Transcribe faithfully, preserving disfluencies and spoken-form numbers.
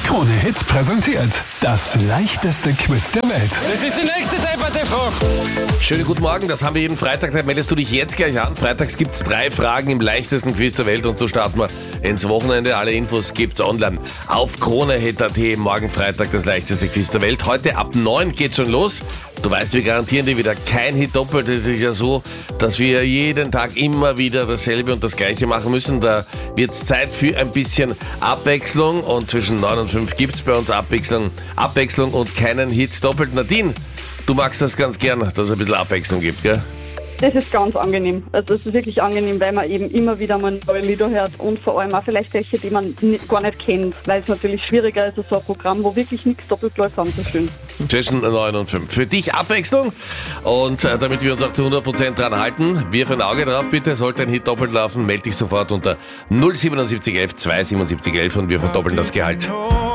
Krone Hit präsentiert das leichteste Quiz der Welt. Das ist die nächste Debatte-Frage. Schönen guten Morgen, das haben wir jeden Freitag, da meldest du dich jetzt gleich an. Freitags gibt's drei Fragen im leichtesten Quiz der Welt und so starten wir ins Wochenende. Alle Infos gibt's online auf kronehit punkt at. Morgen Freitag das leichteste Quiz der Welt. Heute ab neun geht's schon los. Du weißt, wir garantieren dir wieder kein Hit doppelt. Es ist ja so, dass wir jeden Tag immer wieder dasselbe und das Gleiche machen müssen. Da wird's Zeit für ein bisschen Abwechslung und zwischen neun und fünf gibt's bei uns Abwechslung, Abwechslung und keinen Hit doppelt. Nadine, du magst das ganz gern, dass es ein bisschen Abwechslung gibt, gell? Das ist ganz angenehm. Also es ist wirklich angenehm, weil man eben immer wieder mal neue Lieder hört und vor allem auch vielleicht welche, die man nicht, gar nicht kennt, weil es natürlich schwieriger ist, so ein Programm, wo wirklich nichts doppelt läuft, anzustellen. Zwischen neun und fünf. Für dich Abwechslung und äh, damit wir uns auch zu hundert Prozent dran halten, wirf ein Auge drauf bitte, sollte ein Hit doppelt laufen, melde dich sofort unter null sieben sieben eins eins zwei sieben sieben eins eins und wir verdoppeln das Gehalt.